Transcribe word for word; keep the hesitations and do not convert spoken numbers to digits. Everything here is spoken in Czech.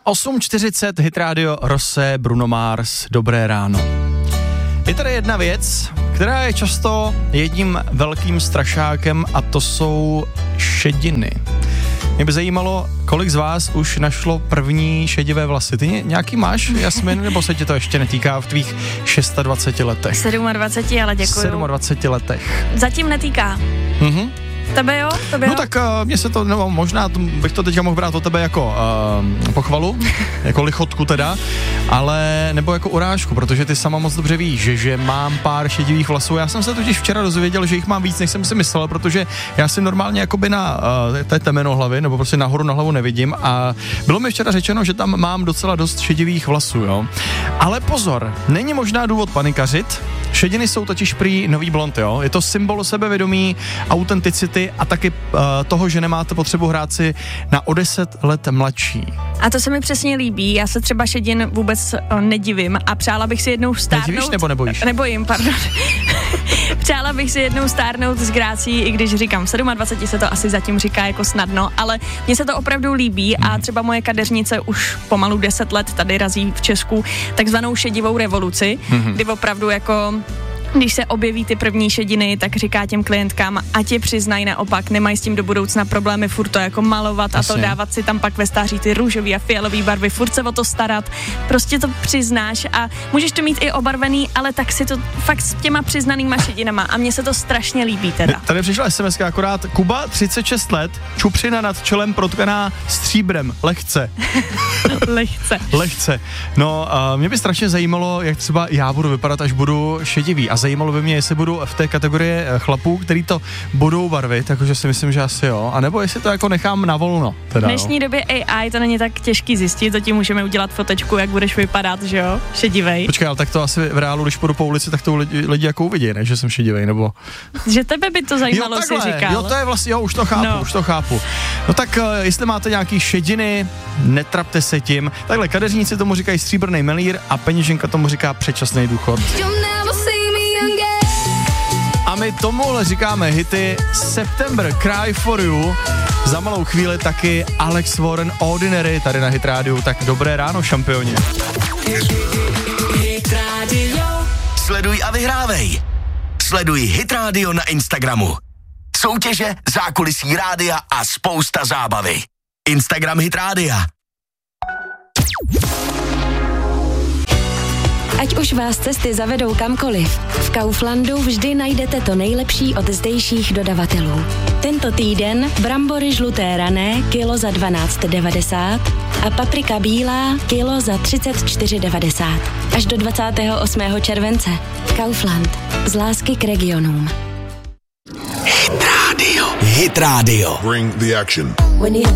osm čtyřicet, Hit Radio, Rosé, Bruno Mars, dobré ráno. Je tady jedna věc, která je často jedním velkým strašákem a to jsou šediny. Mě by zajímalo, kolik z vás už našlo první šedivé vlasy. Ty nějaký máš, Jasmin, nebo se tě to ještě netýká v tvých dvaceti šesti letech? dvaceti sedmi, ale děkuju. dvaceti sedmi letech. Zatím netýká. Mhm. Tebe jo? Tebe no jo? tak uh, mně se to, nebo možná to, bych to teďka mohl brát od tebe jako uh, pochvalu, jako lichotku teda, ale nebo jako urážku, protože ty sama moc dobře víš, že, že mám pár šedivých vlasů. Já jsem se totiž včera dozvěděl, že jich mám víc, než jsem si myslel, protože já si normálně jakoby na uh, té temenohlavy, nebo prostě nahoru na hlavu nevidím a bylo mi včera řečeno, že tam mám docela dost šedivých vlasů, jo. Ale pozor, není možná důvod panikařit. Šediny jsou totiž prý nový blond, jo. Je to symbol sebevědomí, autenticity a taky uh, toho, že nemáte potřebu hrát si na o deset let mladší. A to se mi přesně líbí, já se třeba šedin vůbec uh, nedivím a přála bych si jednou stárnout. Nedivíš nebo nebojíš? Nebojím, pardon. Přála bych si jednou stárnout s grácí, i když říkám, v dvaceti sedmi se to asi zatím říká jako snadno, ale mně se to opravdu líbí a třeba moje kadeřnice už pomalu deset let tady razí v Česku takzvanou šedivou revoluci, mm-hmm. kdy opravdu jako... Když se objeví ty první šediny, tak říká těm klientkám, ať je přiznají naopak, nemají s tím do budoucna problémy furt to jako malovat a to dávat si tam pak ve stáří ty růžový a fialový barvy, furt se o to starat, prostě to přiznáš a můžeš to mít i obarvený, ale tak si to fakt s těma přiznanýma šedinama a mně se to strašně líbí teda. Tady přišla es em eska akorát, Kuba, třicet šest let, čupřina nad čelem protkaná stříbrem, lehce. Lehce. Lehce. No, uh, mě by strašně zajímalo, jak třeba já budu vypadat, až budu šedivý a zajímalo by mě, jestli budu v té kategorii chlapů, který to budou barvit, takže si myslím, že asi jo, a nebo jestli to jako nechám na volno. Teda, v dnešní době á í to není tak těžký zjistit, to ti můžeme udělat fotečku, jak budeš vypadat, že jo, šedivej. Počkej, ale tak to asi v reálu, když půjdu po ulici, tak to lidi, lidi jako uvidí, ne, že jsem šedivej, nebo... Že tebe by to zajímalo, si říkal. Jo, to je vlastně, jo, už to chápu, no. už to chápu. No tak, uh, jestli máte nějaký šediny, netrapte se tím. Takhle, kadeřníci tomu říkají stříbrný melír a peněženka tomu říká předčasný důchod. A my tomuhle říkáme hity September, Cry for You, za malou chvíli taky Alex Warren, Ordinary, tady na Hit Radio, tak dobré ráno, šampioni. Hit Radio. Sleduj a vyhrávej. Sleduj Hit Radio na Instagramu. Soutěže, zákulisí rádia a spousta zábavy. Instagram Hit Rádia. Ať už vás cesty zavedou kamkoliv, v Kauflandu vždy najdete to nejlepší od zdejších dodavatelů. Tento týden brambory žluté rané kilo za dvanáct devadesát a paprika bílá kilo za třicet čtyři devadesát. Až do dvacátého osmého července. Kaufland. Z lásky k regionům. Hit Radio. Hit Radio. Bring the action.